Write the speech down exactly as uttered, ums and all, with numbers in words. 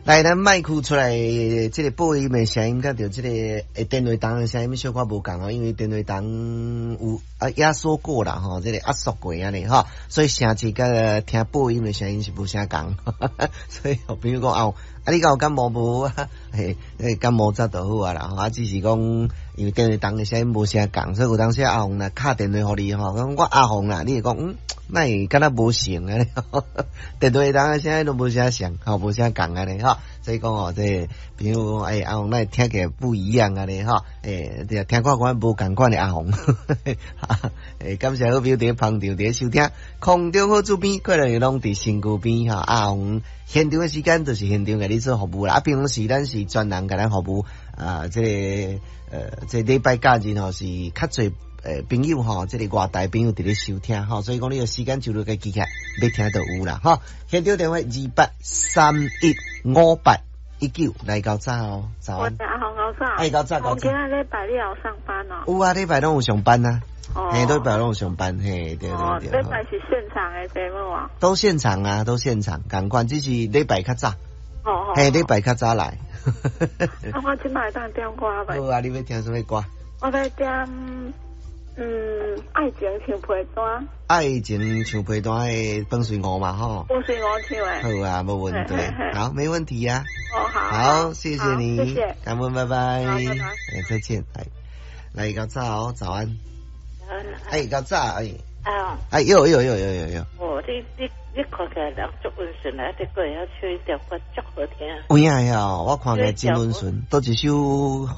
来，咱麦克出来，这个播音的声音，甲着这个诶电话档的声音小可无共哦，因为电话档有啊压缩过啦吼，这个压缩过安尼吼，所以声质甲听播音的声音是无啥共，所以比如讲哦，啊你敢有感冒无啊？嘿，诶感冒则就好啊啦，啊只是讲因为电话档的声音无啥共，所以有当时阿红来敲电话互你吼，讲我阿红啦，你会讲嗯。那也敢若无成啊！电话档现在都无啥像，吼无啥共啊咧，吼。所以讲哦，这比如讲，诶、欸，阿红那听起来不一样啊咧，吼。诶、欸，听看看无共款的阿红。诶，感谢好朋友伫旁场伫收听，空中好主编，可能拢伫身躯边哈。阿红现场的时间就是现场给你做服务啦，啊，平常时咱是专人给咱服务啊，这个、呃，这礼拜假日吼是较侪。诶，朋友吼，这个外台朋友伫咧收听吼，所以讲你个时间就落个记起来，要听到有啦吼。现场电话二八三一五八一九来到早哦，早安。 我阿红高早。 哎，高早高早。 我今日礼拜你有上班哦。 有啊，礼拜拢有上班啊。 哦。 嘿，礼拜拢有上班，嘿，对对对。 哦，礼拜是现场的节目啊。 都现场啊，都现场，赶快，只是礼拜较早。 哦哦。 嘿，礼拜较早来。 啊，我今摆当点歌呗。 好啊，你要听什么歌？ 我要点。嗯，爱情像皮单， 爱情像皮单的分水我嘛吼， 分水我唱的， 好啊，没问题，好，没问题呀、 啊。哦，好， 好，谢谢你， 谢谢， 感恩，拜拜， 好，拜拜， 哎，再见，来，来一个早，早安，哎，一个早，哎， 啊， 哎，有有有有有有， 哦，你你你看起来人足温顺啊，这个要唱一条歌足好听， 有影呀，我看起来真温顺，都一首。